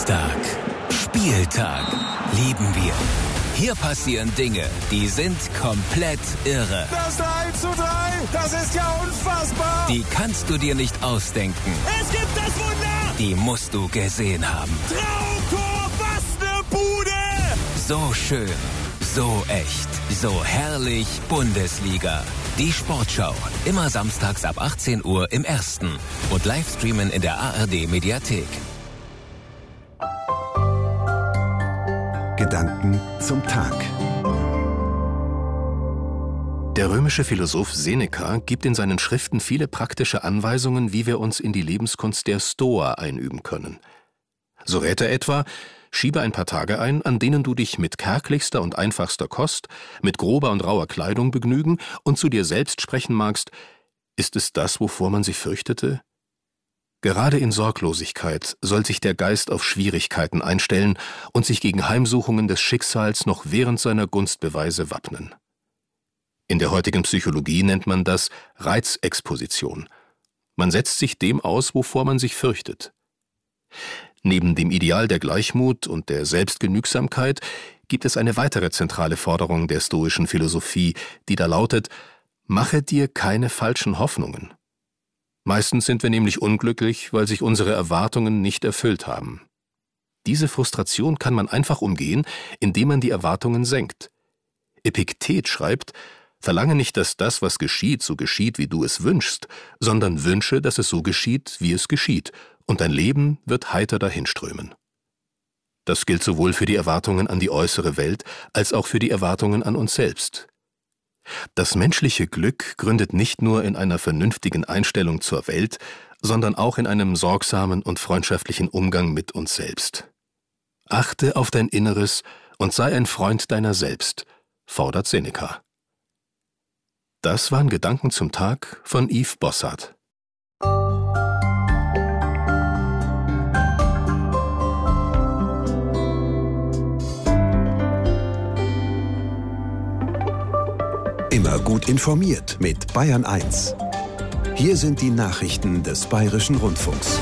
Samstag. Spieltag. Lieben wir. Hier passieren Dinge, die sind komplett irre. Das 3:3, das ist ja unfassbar. Die kannst du dir nicht ausdenken. Es gibt das Wunder. Die musst du gesehen haben. Traumtor, was eine Bude. So schön, so echt, so herrlich Bundesliga. Die Sportschau, immer samstags ab 18 Uhr im Ersten und Livestreamen in der ARD-Mediathek. Gedanken zum Tag. Der römische Philosoph Seneca gibt in seinen Schriften viele praktische Anweisungen, wie wir uns in die Lebenskunst der Stoa einüben können. So rät er etwa: Schiebe ein paar Tage ein, an denen du dich mit kärglichster und einfachster Kost, mit grober und rauer Kleidung begnügen und zu dir selbst sprechen magst: Ist es das, wovor man sich fürchtete? Gerade in Sorglosigkeit soll sich der Geist auf Schwierigkeiten einstellen und sich gegen Heimsuchungen des Schicksals noch während seiner Gunstbeweise wappnen. In der heutigen Psychologie nennt man das Reizexposition. Man setzt sich dem aus, wovor man sich fürchtet. Neben dem Ideal der Gleichmut und der Selbstgenügsamkeit gibt es eine weitere zentrale Forderung der stoischen Philosophie, die da lautet: Mache dir keine falschen Hoffnungen. Meistens sind wir nämlich unglücklich, weil sich unsere Erwartungen nicht erfüllt haben. Diese Frustration kann man einfach umgehen, indem man die Erwartungen senkt. Epiktet schreibt: Verlange nicht, dass das, was geschieht, so geschieht, wie du es wünschst, sondern wünsche, dass es so geschieht, wie es geschieht, und dein Leben wird heiter dahinströmen. Das gilt sowohl für die Erwartungen an die äußere Welt, als auch für die Erwartungen an uns selbst. Das menschliche Glück gründet nicht nur in einer vernünftigen Einstellung zur Welt, sondern auch in einem sorgsamen und freundschaftlichen Umgang mit uns selbst. Achte auf dein Inneres und sei ein Freund deiner selbst, fordert Seneca. Das waren Gedanken zum Tag von Yves Bossart. Immer gut informiert mit Bayern 1. Hier sind die Nachrichten des Bayerischen Rundfunks.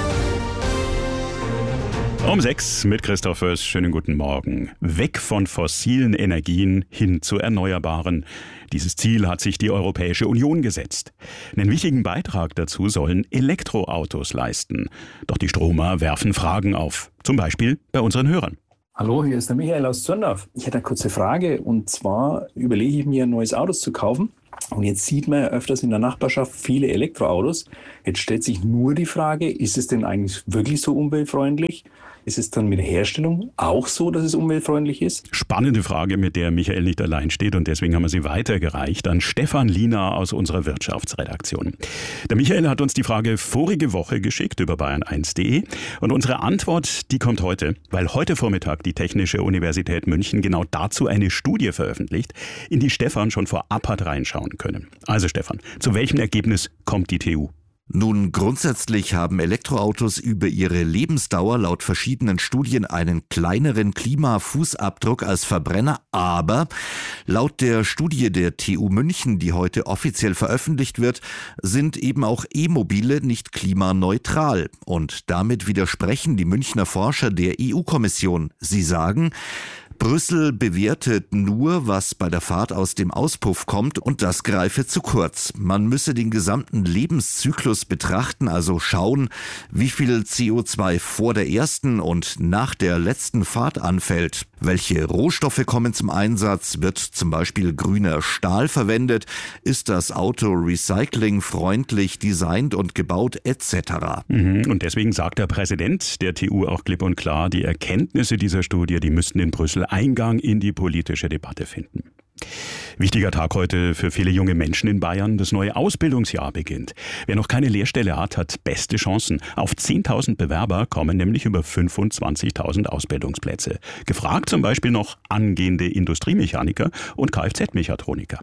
Um 6 mit Christoph Föß. Schönen guten Morgen. Weg von fossilen Energien hin zu erneuerbaren. Dieses Ziel hat sich die Europäische Union gesetzt. Einen wichtigen Beitrag dazu sollen Elektroautos leisten. Doch die Stromer werfen Fragen auf. Zum Beispiel bei unseren Hörern. Hallo, hier ist der Michael aus Zürndorf. Ich hätte eine kurze Frage, und zwar überlege ich mir, ein neues Auto zu kaufen. Und jetzt sieht man ja öfters in der Nachbarschaft viele Elektroautos. Jetzt stellt sich nur die Frage, ist es denn eigentlich wirklich so umweltfreundlich? Ist es dann mit der Herstellung auch so, dass es umweltfreundlich ist? Spannende Frage, mit der Michael nicht allein steht, und deswegen haben wir sie weitergereicht an Stefan Liener aus unserer Wirtschaftsredaktion. Der Michael hat uns die Frage vorige Woche geschickt über bayern1.de, und unsere Antwort, die kommt heute, weil heute Vormittag die Technische Universität München genau dazu eine Studie veröffentlicht, in die Stefan schon vorab hat reinschauen können. Also Stefan, zu welchem Ergebnis kommt die TU? Nun, grundsätzlich haben Elektroautos über ihre Lebensdauer laut verschiedenen Studien einen kleineren Klimafußabdruck als Verbrenner, aber laut der Studie der TU München, die heute offiziell veröffentlicht wird, sind eben auch E-Mobile nicht klimaneutral. Und damit widersprechen die Münchner Forscher der EU-Kommission. Sie sagen: Brüssel bewertet nur, was bei der Fahrt aus dem Auspuff kommt, und das greife zu kurz. Man müsse den gesamten Lebenszyklus betrachten, also schauen, wie viel CO2 vor der ersten und nach der letzten Fahrt anfällt. Welche Rohstoffe kommen zum Einsatz? Wird zum Beispiel grüner Stahl verwendet? Ist das Auto recyclingfreundlich designt und gebaut etc.? Und deswegen sagt der Präsident der TU auch klipp und klar, die Erkenntnisse dieser Studie, die müssten in Brüssel Eingang in die politische Debatte finden. Wichtiger Tag heute für viele junge Menschen in Bayern. Das neue Ausbildungsjahr beginnt. Wer noch keine Lehrstelle hat beste Chancen. Auf 10.000 Bewerber kommen nämlich über 25.000 Ausbildungsplätze. Gefragt zum Beispiel noch angehende Industriemechaniker und Kfz-Mechatroniker.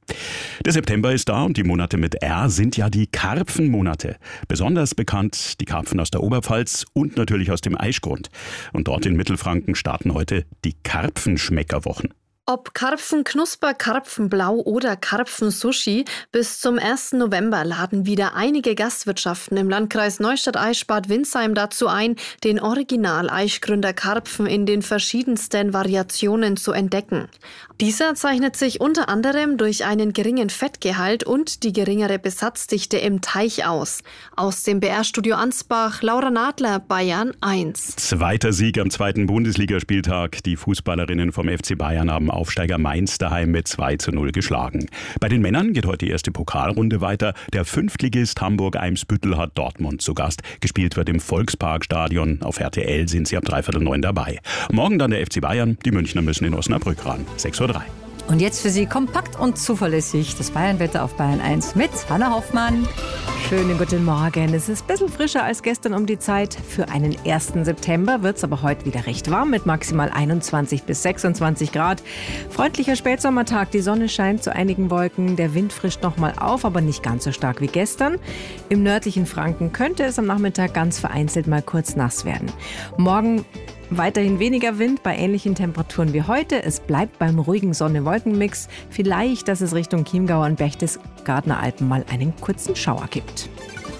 Der September ist da, und die Monate mit R sind ja die Karpfenmonate. Besonders bekannt die Karpfen aus der Oberpfalz und natürlich aus dem Aischgrund. Und dort in Mittelfranken starten heute die Karpfenschmeckerwochen. Ob Karpfenknusper, Karpfenblau oder Karpfensushi, bis zum 1. November laden wieder einige Gastwirtschaften im Landkreis Neustadt-Eichsbad-Windsheim dazu ein, den Original-Eichgründer Karpfen in den verschiedensten Variationen zu entdecken. Dieser zeichnet sich unter anderem durch einen geringen Fettgehalt und die geringere Besatzdichte im Teich aus. Aus dem BR-Studio Ansbach, Laura Nadler, Bayern 1. Zweiter Sieg am zweiten Bundesligaspieltag. Die Fußballerinnen vom FC Bayern haben Aufsteiger Mainz daheim mit 2:0 geschlagen. Bei den Männern geht heute die erste Pokalrunde weiter. Der Fünftligist Hamburg-Eimsbüttel hat Dortmund zu Gast. Gespielt wird im Volksparkstadion. Auf RTL sind sie ab 8:45 dabei. Morgen dann der FC Bayern. Die Münchner müssen in Osnabrück ran. 6:03 Uhr. Und jetzt für Sie kompakt und zuverlässig das Bayernwetter auf Bayern 1 mit Hanna Hoffmann. Schönen guten Morgen. Es ist ein bisschen frischer als gestern um die Zeit. Für einen 1. September wird es aber heute wieder recht warm mit maximal 21 bis 26 Grad. Freundlicher Spätsommertag. Die Sonne scheint zu einigen Wolken. Der Wind frischt nochmal auf, aber nicht ganz so stark wie gestern. Im nördlichen Franken könnte es am Nachmittag ganz vereinzelt mal kurz nass werden. Morgen weiterhin weniger Wind bei ähnlichen Temperaturen wie heute. Es bleibt beim ruhigen Sonne-Wolken-Mix. Vielleicht, dass es Richtung Chiemgau und Berchtesgadener Alpen mal einen kurzen Schauer gibt.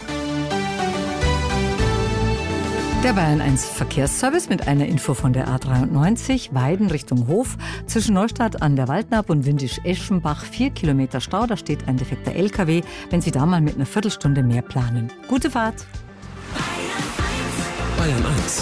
Der Bayern 1 Verkehrsservice mit einer Info von der A93, Weiden Richtung Hof. Zwischen Neustadt an der Waldnab und Windisch-Eschenbach 4 Kilometer Stau. Da steht ein defekter LKW. Wenn Sie da mal mit einer Viertelstunde mehr planen. Gute Fahrt! Bayern 1.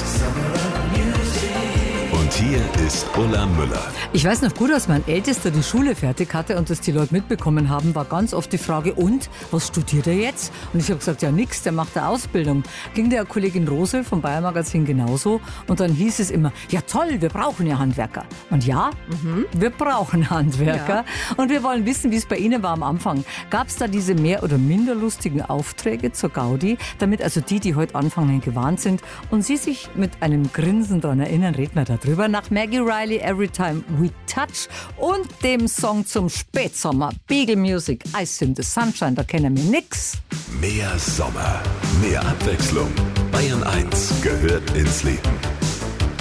Und hier ist Ulla Müller. Ich weiß noch gut, als mein Ältester die Schule fertig hatte und das die Leute mitbekommen haben, war ganz oft die Frage, und, was studiert er jetzt? Und ich habe gesagt, ja nix, der macht eine Ausbildung. Ging der Kollegin Rosel vom Bayern Magazin genauso. Und dann hieß es immer, ja toll, wir brauchen ja Handwerker. Und ja, wir brauchen Handwerker. Ja. Und wir wollen wissen, wie es bei Ihnen war am Anfang. Gab es da diese mehr oder minder lustigen Aufträge zur Gaudi, damit also die heute anfangen, gewarnt sind und Sie sich mit einem Grinsen daran erinnern, reden wir darüber nach Maggie Riley, Every Time We Touch und dem Song zum Spätsommer, Beagle Music, Ice in the Sunshine, da kennen wir nix. Mehr Sommer, mehr Abwechslung. Bayern 1 gehört ins Leben.